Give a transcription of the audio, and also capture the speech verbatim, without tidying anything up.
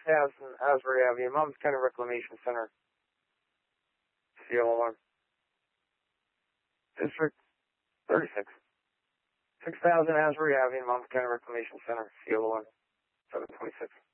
thousand Asbury Avenue, Monmouth County Reclamation Center. C L O one. District thirty-six. six thousand Asbury Avenue, Monmouth County Reclamation Center. C L O one. seven twenty-six.